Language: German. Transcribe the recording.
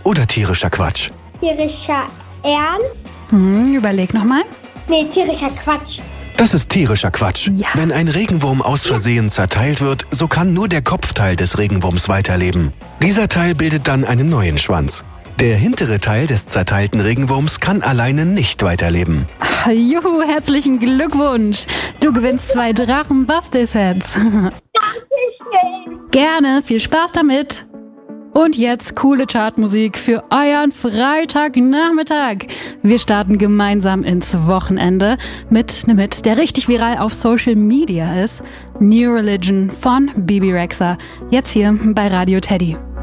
oder tierischer Quatsch? Tierischer Ernst? Überleg nochmal. Nee, tierischer Quatsch. Das ist tierischer Quatsch. Ja. Wenn ein Regenwurm aus Versehen zerteilt wird, so kann nur der Kopfteil des Regenwurms weiterleben. Dieser Teil bildet dann einen neuen Schwanz. Der hintere Teil des zerteilten Regenwurms kann alleine nicht weiterleben. Juhu, herzlichen Glückwunsch. Du gewinnst 2 Drachen-Bastel-Sets. Dankeschön. Gerne, viel Spaß damit. Und jetzt coole Chartmusik für euren Freitagnachmittag. Wir starten gemeinsam ins Wochenende mit einem Hit, der richtig viral auf Social Media ist. New Religion von Bebe Rexha. Jetzt hier bei Radio Teddy.